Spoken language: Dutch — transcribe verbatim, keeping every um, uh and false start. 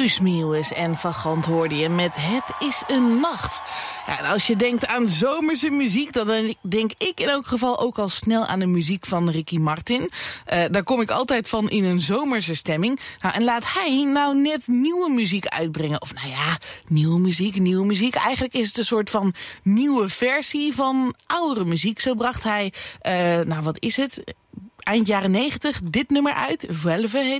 Guus Meeuwis en Van Gant hoorde je met Het is een nacht. Ja, en als je denkt aan zomerse muziek, dan denk ik in elk geval ook al snel aan de muziek van Ricky Martin. Uh, daar kom ik altijd van in een zomerse stemming. Nou, en laat hij nou net nieuwe muziek uitbrengen. Of nou ja, nieuwe muziek, nieuwe muziek. Eigenlijk is het een soort van nieuwe versie van oudere muziek. Zo bracht hij, uh, nou wat is het, eind jaren negentig dit nummer uit. Vuelve heet